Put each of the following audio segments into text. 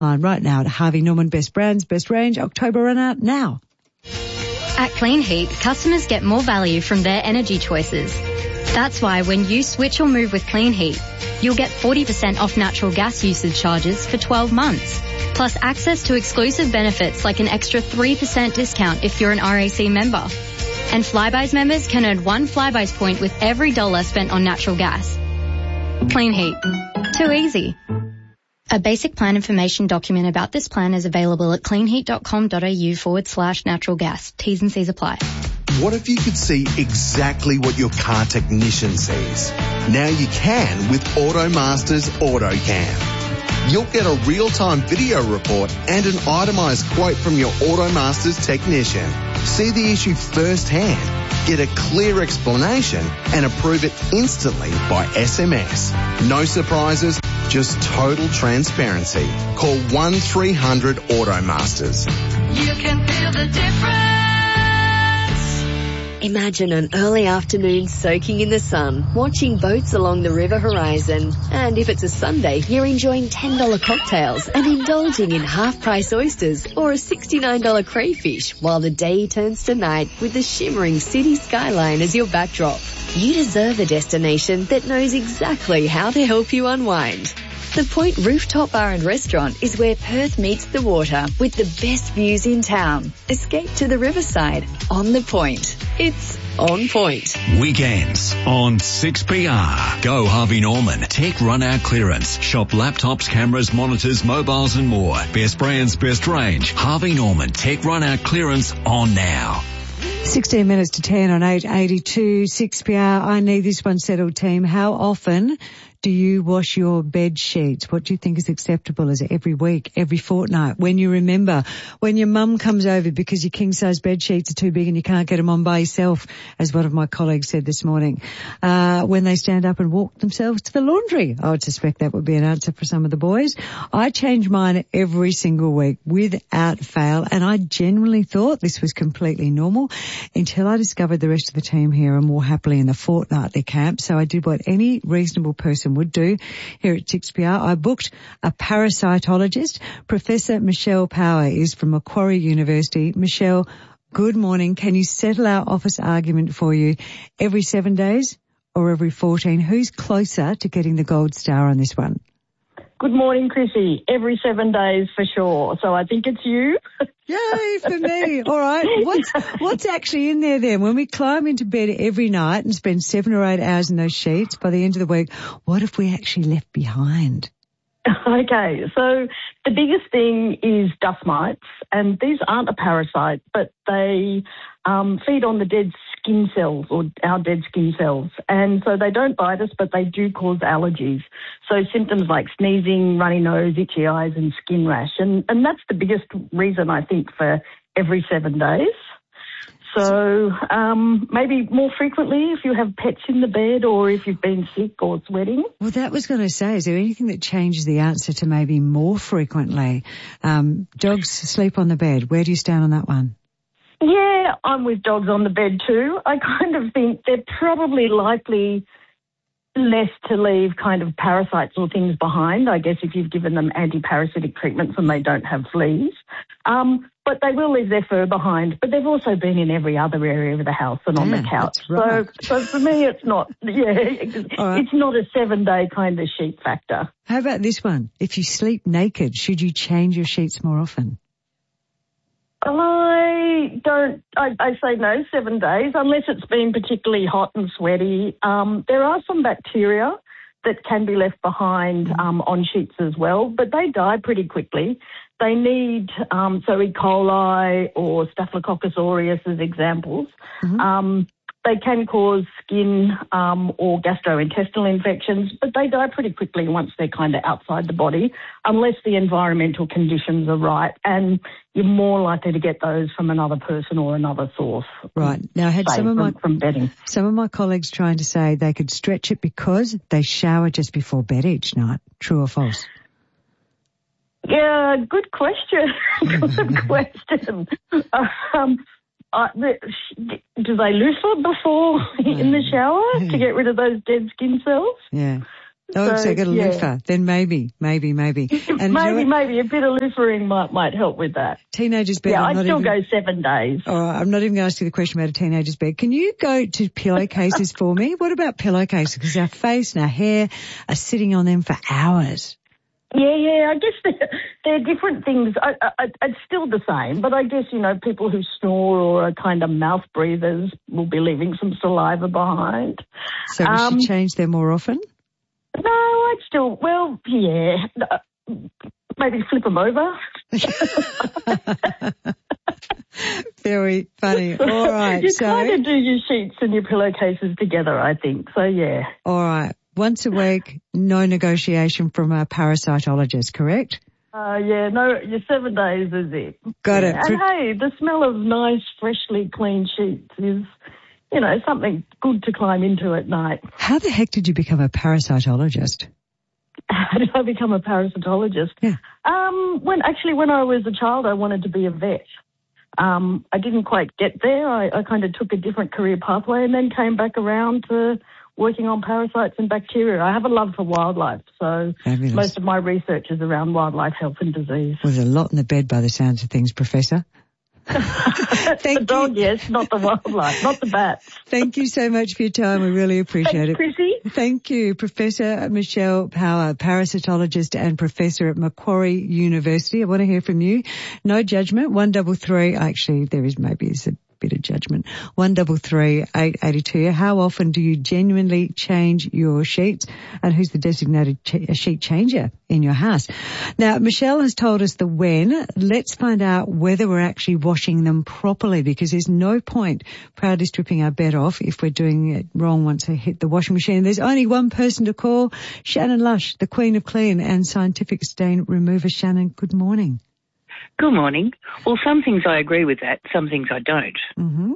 Right now at Harvey Norman, best brands, best range, October run out now. At Clean Heat, customers get more value from their energy choices. That's why when you switch or move with Clean Heat, you'll get 40% off natural gas usage charges for 12 months. Plus access to exclusive benefits like an extra 3% discount if you're an RAC member. And Flybuys members can earn 1 Flybuys point with every dollar spent on natural gas. Clean Heat. Too easy. A basic plan information document about this plan is available at cleanheat.com.au/natural gas. T's and C's apply. What if you could see exactly what your car technician sees? Now you can with AutoMaster's AutoCam. You'll get a real-time video report and an itemised quote from your AutoMaster's technician. See the issue firsthand, get a clear explanation and approve it instantly by SMS. No surprises, just total transparency. Call 1-300-AutoMasters. You can feel the difference. Imagine an early afternoon soaking in the sun, watching boats along the river horizon. And if it's a Sunday, you're enjoying $10 cocktails and indulging in half-price oysters or a $69 crayfish while the day turns to night with the shimmering city skyline as your backdrop. You deserve a destination that knows exactly how to help you unwind. The Point Rooftop Bar and Restaurant is where Perth meets the water with the best views in town. Escape to the riverside on the Point. It's on point. Weekends on 6PR. Go Harvey Norman. Tech run out clearance. Shop laptops, cameras, monitors, mobiles and more. Best brands, best range. Harvey Norman. Tech run out clearance on now. 16 minutes to 10 on 882 6PR. I need this one settled, team. How often do you wash your bed sheets? What do you think is acceptable? Is it every week, every fortnight? When you remember, when your mum comes over because your king-size bed sheets are too big and you can't get them on by yourself, as one of my colleagues said this morning. When they stand up and walk themselves to the laundry. I would suspect that would be an answer for some of the boys. I change mine every single week without fail, and I genuinely thought this was completely normal until I discovered the rest of the team here are more happily in the fortnightly camp. So I did what any reasonable person would do here at 6PR. I booked a parasitologist. Professor Michelle Power is from Macquarie University. Michelle, good morning. Can you settle our office argument for you every 7 days or every 14? Who's closer to getting the gold star on this one? Good morning, Chrissy. Every 7 days for sure. So I think it's you. Yay for me. All right. What's actually in there then? When we climb into bed every night and spend 7 or 8 hours in those sheets, by the end of the week, what have we actually left behind? Okay. So the biggest thing is dust mites, and these aren't a parasite, but they feed on the dead skin cells or our dead skin cells. And so they don't bite us, but they do cause allergies. So symptoms like sneezing, runny nose, itchy eyes and skin rash. And that's the biggest reason, I think, for every 7 days. So maybe more frequently if you have pets in the bed or if you've been sick or sweating. Well, that was going to say, is there anything that changes the answer to maybe more frequently? Dogs sleep on the bed. Where do you stand on that one? Yeah, I'm with dogs on the bed too. I kind of think they're probably likely less to leave kind of parasites or things behind, I guess, if you've given them anti-parasitic treatments and they don't have fleas. But they will leave their fur behind. But they've also been in every other area of the house and on the couch. Right. So for me, it's not, it's not a 7 day kind of sheet factor. How about this one? If you sleep naked, should you change your sheets more often? I say no, 7 days, unless it's been particularly hot and sweaty. There are some bacteria that can be left behind on sheets as well, but they die pretty quickly. They need, so E. coli or Staphylococcus aureus as examples. Mm-hmm. They can cause skin or gastrointestinal infections, but they die pretty quickly once they're kind of outside the body, unless the environmental conditions are right, and you're more likely to get those from another person or another source. Right. Now, I had from bedding. Some of my colleagues trying to say they could stretch it because they shower just before bed each night. True or false? Yeah, good question. Good question. Do they loofah before in the shower to get rid of those dead skin cells? Yeah. Oh, so get a loofah. Then maybe. And maybe a bit of loofering might help with that. Teenager's bed. Yeah, I'd still go 7 days. All right, I'm not even going to ask you the question about a teenager's bed. Can you go to pillowcases for me? What about pillowcases? Because our face and our hair are sitting on them for hours. Yeah, I guess they're different things. It's still the same, but I guess, people who snore or are kind of mouth breathers will be leaving some saliva behind. So we should change them more often? No, I'd still, maybe flip them over. Very funny. All right. You kind of do your sheets and your pillowcases together, I think. So, yeah. All right. Once a week, no negotiation from a parasitologist, correct? No, your 7 days is it. Got it. And hey, the smell of nice, freshly clean sheets is, something good to climb into at night. How the heck did you become a parasitologist? How did I become a parasitologist? Yeah. When I was a child, I wanted to be a vet. I didn't quite get there. I kind of took a different career pathway and then came back around to working on parasites and bacteria. I have a love for wildlife, so Fabulous. Most of my research is around wildlife health and disease. Well, there's a lot in the bed by the sounds of things, Professor. The dog, yes, not the wildlife, not the bats. Thank you so much for your time. We really appreciate it. Chrissy. Thank you, Professor Michelle Power, parasitologist and professor at Macquarie University. I want to hear from you. No judgment. 133. Actually, there is maybe a bit of judgment. 133 882. How often do you genuinely change your sheets, and who's the designated sheet changer in your house? Now, Michelle has told us the when. Let's find out whether we're actually washing them properly, because there's no point proudly stripping our bed off if we're doing it wrong once they hit the washing machine. There's only one person to call, Shannon Lush, the Queen of Clean and Scientific Stain Remover. Shannon, good morning. Good morning. Well, some things I agree with that, some things I don't. Mm-hmm.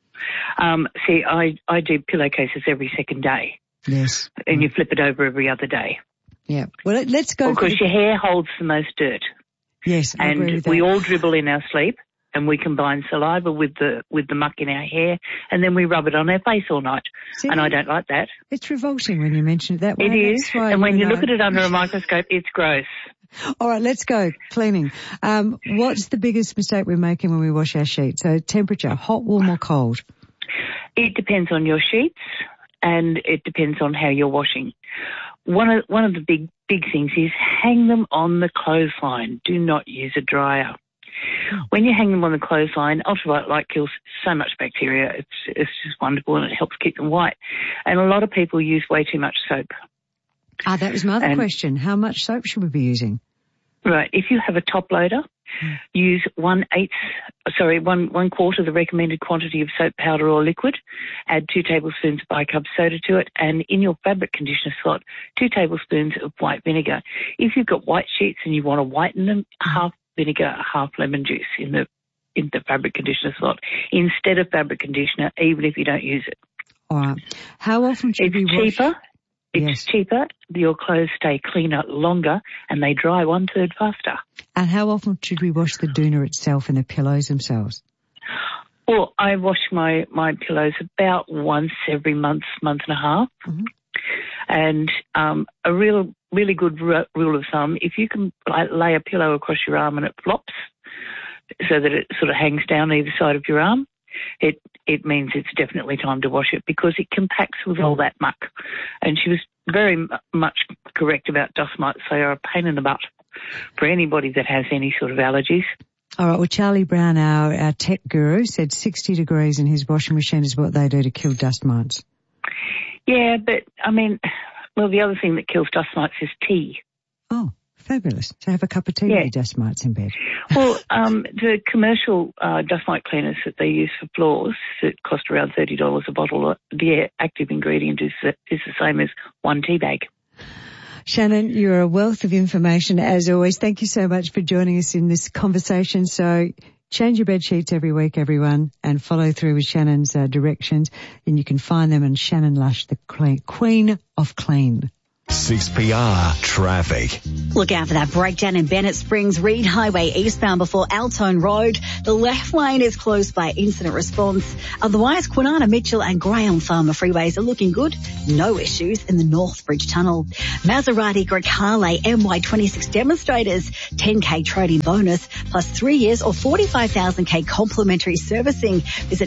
I do pillowcases every second day. Yes. And you flip it over every other day. Yeah. Well, let's go. Because your hair holds the most dirt. Yes, I agree with that. And we all dribble in our sleep, and we combine saliva with the muck in our hair, and then we rub it on our face all night. See, and I don't like that. It's revolting when you mention it that way. It is. And when you look at it under a microscope, it's gross. All right, let's go. Cleaning. What's the biggest mistake we're making when we wash our sheets? So temperature, hot, warm or cold? It depends on your sheets, and it depends on how you're washing. One of the big things is hang them on the clothesline. Do not use a dryer. When you hang them on the clothesline, ultraviolet light kills so much bacteria. It's just wonderful, and it helps keep them white. And a lot of people use way too much soap. That was my other question. How much soap should we be using? Right. If you have a top loader, use 1/4 the recommended quantity of soap powder or liquid. Add 2 tablespoons of bicarb soda to it, and in your fabric conditioner slot, 2 tablespoons of white vinegar. If you've got white sheets and you want to whiten them, half vinegar, half lemon juice in the fabric conditioner slot instead of fabric conditioner, even if you don't use it. All right. How often should we wash? Cheaper. It's cheaper, your clothes stay cleaner longer, and they dry 1/3 faster. And how often should we wash the doona itself and the pillows themselves? Well, I wash my pillows about once every month and a half. Mm-hmm. And a really good rule of thumb, if you can lay a pillow across your arm and it flops so that it sort of hangs down either side of your arm, it means it's definitely time to wash it, because it compacts with all that muck. And she was very much correct about dust mites. They are a pain in the butt for anybody that has any sort of allergies. All right. Well, Charlie Brown, our tech guru, said 60 degrees in his washing machine is what they do to kill dust mites. Yeah, but, the other thing that kills dust mites is tea. Oh, fabulous. So have a cup of tea with your dust mites in bed. Well, the commercial dust mite cleaners that they use for floors that cost around $30 a bottle, the active ingredient is the same as 1 tea bag. Shannon, you're a wealth of information as always. Thank you so much for joining us in this conversation. So change your bed sheets every week, everyone, and follow through with Shannon's directions. And you can find them on Shannon Lush, the Queen of Clean. 6PR Traffic. Look out for that breakdown in Bennett Springs Reed Highway eastbound before Altone Road. The left lane is closed by incident response. Otherwise, Kwinana, Mitchell and Graham Farmer freeways are looking good. No issues in the Northbridge Tunnel. Maserati Grecale MY26 demonstrators, 10k trading bonus, plus 3 years or 45,000k complimentary servicing. Visit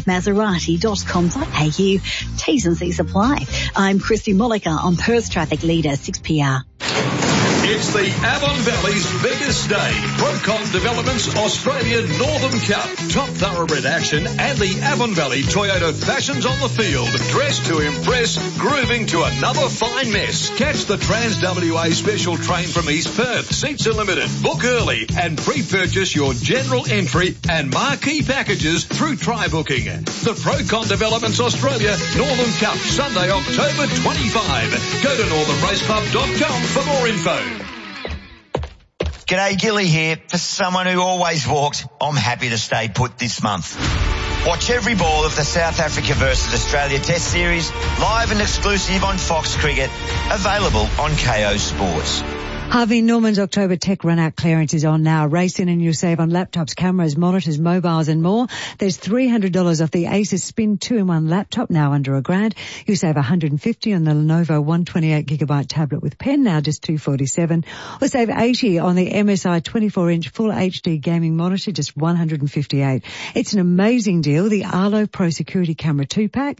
drivemaserati.com.au. T's and C's apply. I'm Christy Molliker on Perth Traffic Leader 6PR. It's the Avon Valley's biggest day. Procon Developments Australia Northern Cup. Top thoroughbred action and the Avon Valley Toyota fashions on the field. Dressed to impress, grooving to another fine mess. Catch the Trans WA special train from East Perth. Seats are limited. Book early and pre-purchase your general entry and marquee packages through try booking. The Procon Developments Australia Northern Cup, Sunday, October 25. Go to northernraceclub.com for more info. G'day, Gilly here. For someone who always walked, I'm happy to stay put this month. Watch every ball of the South Africa versus Australia Test Series, live and exclusive on Fox Cricket, available on KO Sports. Harvey Norman's October Tech Run-Out clearance is on now. Race in and you'll save on laptops, cameras, monitors, mobiles and more. There's $300 off the Asus Spin 2-in-1 laptop, now under $1,000. You save $150 on the Lenovo 128GB tablet with pen, now just $247. Or save $80 on the MSI 24-inch Full HD gaming monitor, just $158. It's an amazing deal. The Arlo Pro Security Camera 2-pack,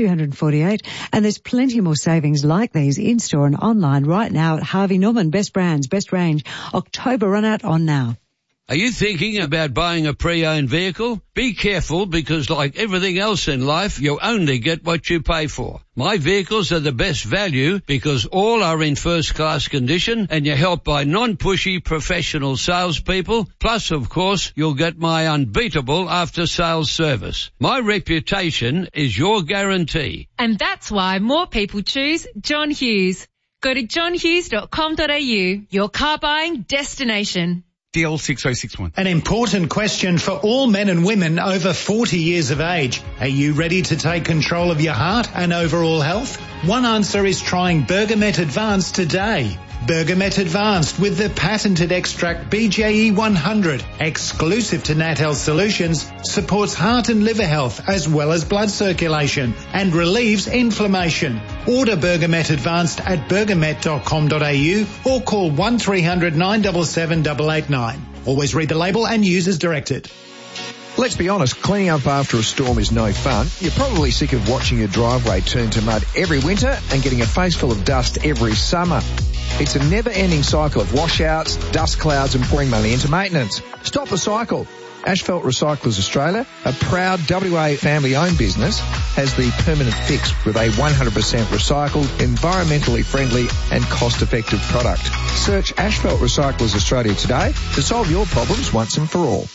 $248. And there's plenty more savings like these in-store and online right now at Harvey Norman. Best brands, best range. October run out on now. Are you thinking about buying a pre-owned vehicle? Be careful, because like everything else in life, you only get what you pay for. My vehicles are the best value because all are in first-class condition and you're helped by non-pushy professional salespeople. Plus, of course, you'll get my unbeatable after-sales service. My reputation is your guarantee. And that's why more people choose John Hughes. Go to johnhughes.com.au, your car buying destination. DL 6061. An important question for all men and women over 40 years of age. Are you ready to take control of your heart and overall health? One answer is trying Bergamet Advanced today. Bergamet Advanced with the patented extract BJE 100, exclusive to Nat Health Solutions, supports heart and liver health as well as blood circulation and relieves inflammation. Order Bergamet Advanced at bergamet.com.au or call 1300 977 889. Always read the label and use as directed. Let's be honest, cleaning up after a storm is no fun. You're probably sick of watching your driveway turn to mud every winter and getting a face full of dust every summer. It's a never-ending cycle of washouts, dust clouds and pouring money into maintenance. Stop the cycle. Asphalt Recyclers Australia, a proud WA family-owned business, has the permanent fix with a 100% recycled, environmentally friendly and cost-effective product. Search Asphalt Recyclers Australia today to solve your problems once and for all.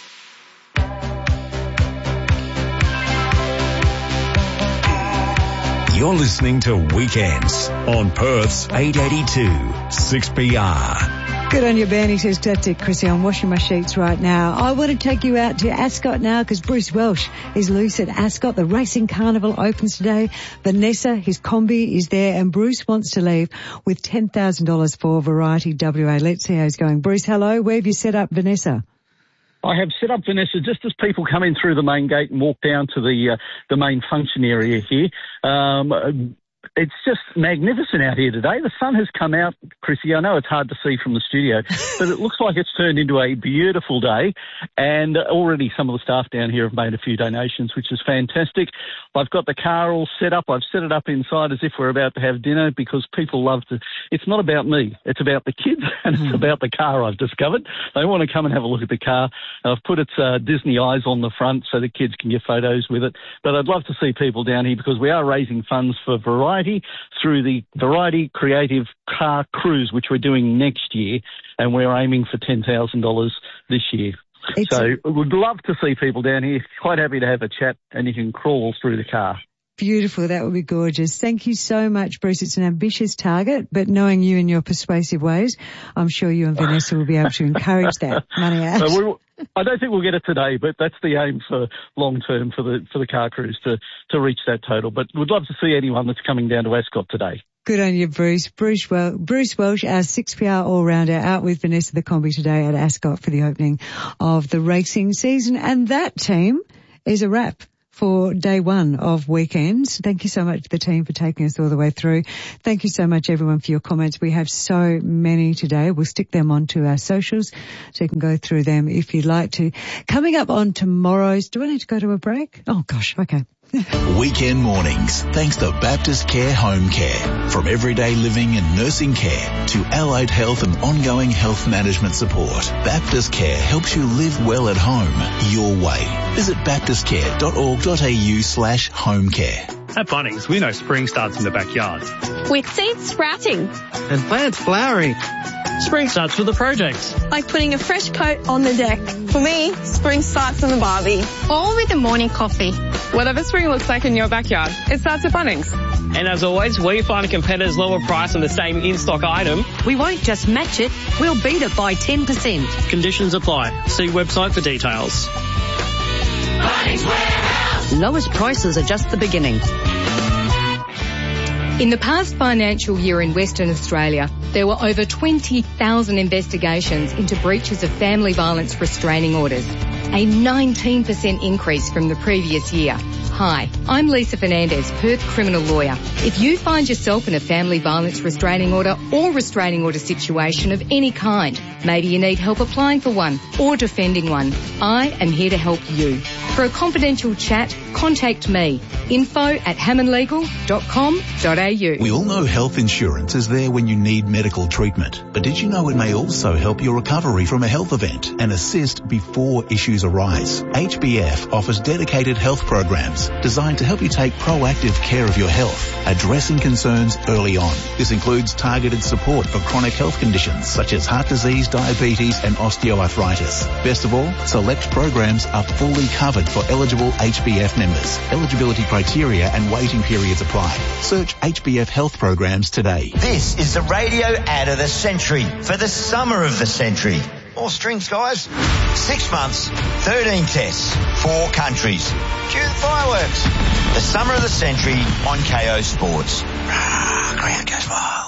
You're listening to Weekends on Perth's 882 6PR. Good on you, Bernie, says that's it, Chrissy. I'm washing my sheets right now. I want to take you out to Ascot now because Bruce Welsh is loose at Ascot. The Racing Carnival opens today. Vanessa, his combi, is there, and Bruce wants to leave with $10,000 for Variety WA. Let's see how he's going. Bruce, hello. Where have you set up Vanessa? I have set up Vanessa just as people come in through the main gate and walk down to the main function area here. It's just magnificent out here today. The sun has come out, Chrissy. I know it's hard to see from the studio, but it looks like it's turned into a beautiful day. And already some of the staff down here have made a few donations, which is fantastic. I've got the car all set up. I've set it up inside as if we're about to have dinner because people love to. It's not about me. It's about the kids and it's about the car, I've discovered. They want to come and have a look at the car. I've put its Disney eyes on the front so the kids can get photos with it. But I'd love to see people down here because we are raising funds for Variety through the Variety Creative Car Cruise, which we're doing next year, and we're aiming for $10,000 this year. So we'd love to see people down here. Quite happy to have a chat, and you can crawl through the car. Beautiful. That would be gorgeous. Thank you so much, Bruce. It's an ambitious target, but knowing you and your persuasive ways, I'm sure you and Vanessa will be able to encourage that money out. I don't think we'll get it today, but that's the aim for long term for the car cruise to reach that total. But we'd love to see anyone that's coming down to Ascot today. Good on you, Bruce. Bruce Welsh, our 6PR all-rounder, out with Vanessa the Combi today at Ascot for the opening of the racing season. And that, team, is a wrap for day one of weekends. Thank you so much to the team for taking us all the way through. Thank you so much, everyone, for your comments. We have so many today. We'll stick them onto our socials so you can go through them if you'd like to. Coming up on tomorrow's... Do I need to go to a break? Oh, gosh, okay. Weekend mornings, thanks to Baptist Care Home Care. From everyday living and nursing care to allied health and ongoing health management support, Baptist Care helps you live well at home, your way. Visit baptistcare.org.au/homecare. At Bunnings, we know spring starts in the backyard. With seeds sprouting. And plants flowering. Spring starts with a project. Like putting a fresh coat on the deck. For me, spring starts on the barbie. Or with a morning coffee. Whatever spring looks like in your backyard, it starts at Bunnings. And as always, when you find a competitor's lower price on the same in-stock item, we won't just match it, we'll beat it by 10%. Conditions apply. See website for details. Bunnings Warehouse. Lowest prices are just the beginning. In the past financial year in Western Australia, there were over 20,000 investigations into breaches of family violence restraining orders, a 19% increase from the previous year. Hi, I'm Lisa Fernandez, Perth criminal lawyer. If you find yourself in a family violence restraining order or restraining order situation of any kind, maybe you need help applying for one or defending one, I am here to help you. For a confidential chat, contact me, info@hammondlegal.com.au. We all know health insurance is there when you need medical treatment, but did you know it may also help your recovery from a health event and assist before issues arise? HBF offers dedicated health programs designed to help you take proactive care of your health, addressing concerns early on. This includes targeted support for chronic health conditions such as heart disease, diabetes and osteoarthritis. Best of all, select programs are fully covered for eligible HBF members. Eligibility criteria and waiting periods apply. Search HBF health programs today. This is the radio ad of the century for the summer of the century. More strings, guys. 6 months, 13 tests, 4 countries. Cue the fireworks. The summer of the century on KO Sports. Ground goes wild.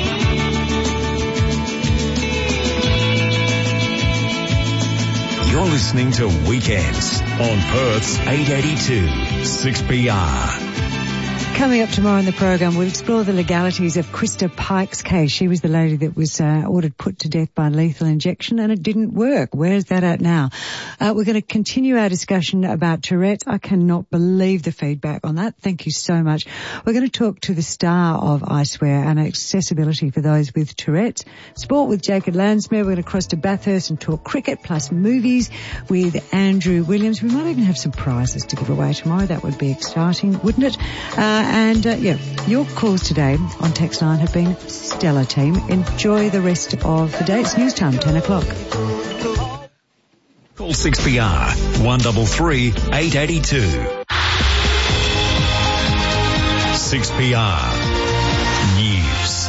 You're listening to Weekends on Perth's 882 6PR. Coming up tomorrow in the program, we'll explore the legalities of Krista Pike's case. She was the lady that was ordered put to death by lethal injection, and it didn't work. Where's that at now? We're going to continue our discussion about Tourette's. I cannot believe the feedback on that. Thank you so much. We're going to talk to the star of Icewear and accessibility for those with Tourette's. Sport with Jacob Landsmere. We're going to cross to Bathurst and talk cricket plus movies with Andrew Williams. We might even have some prizes to give away tomorrow. That would be exciting, wouldn't it? Your calls today on text line have been stellar, team. Enjoy the rest of the day. It's news time, 10 o'clock. Call 6PR 133 882. 6PR News.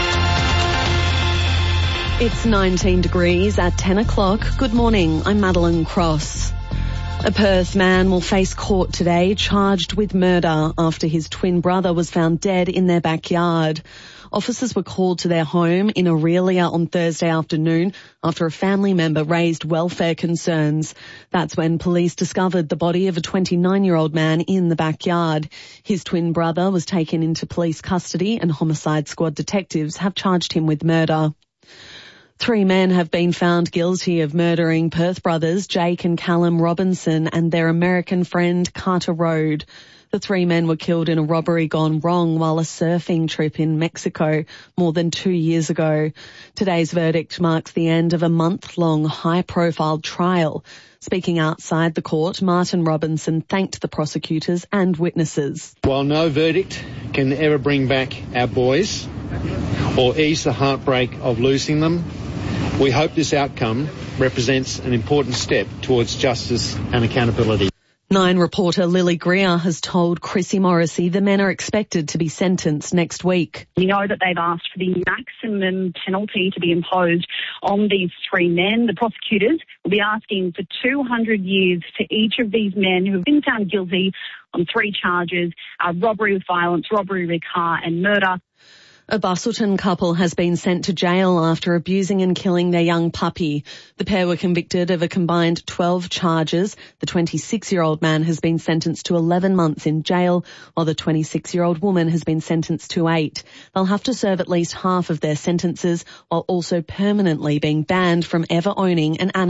It's 19 degrees at 10 o'clock. Good morning. I'm Madeline Cross. A Perth man will face court today charged with murder after his twin brother was found dead in their backyard. Officers were called to their home in Aurelia on Thursday afternoon after a family member raised welfare concerns. That's when police discovered the body of a 29-year-old man in the backyard. His twin brother was taken into police custody and homicide squad detectives have charged him with murder. 3 men have been found guilty of murdering Perth brothers Jake and Callum Robinson and their American friend Carter Road. The 3 men were killed in a robbery gone wrong while a surfing trip in Mexico more than 2 years ago. Today's verdict marks the end of a month-long high-profile trial. Speaking outside the court, Martin Robinson thanked the prosecutors and witnesses. While no verdict can ever bring back our boys or ease the heartbreak of losing them, we hope this outcome represents an important step towards justice and accountability. 9 reporter Lily Greer has told Chrissy Morrissey the men are expected to be sentenced next week. We know that they've asked for the maximum penalty to be imposed on these 3 men. The prosecutors will be asking for 200 years to each of these men who have been found guilty on 3 charges, robbery with violence, robbery with a car and murder. A Busselton couple has been sent to jail after abusing and killing their young puppy. The pair were convicted of a combined 12 charges. The 26-year-old man has been sentenced to 11 months in jail, while the 26-year-old woman has been sentenced to 8. They'll have to serve at least half of their sentences, while also permanently being banned from ever owning an animal.